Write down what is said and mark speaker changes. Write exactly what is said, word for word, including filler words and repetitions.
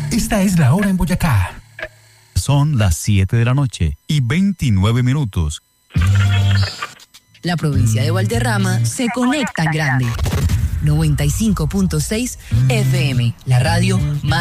Speaker 1: Esta es la hora en Boyacá.
Speaker 2: Son las siete de la noche y veintinueve minutos.
Speaker 3: La provincia de Valderrama se conecta en grande. noventa y cinco punto seis F M, la radio más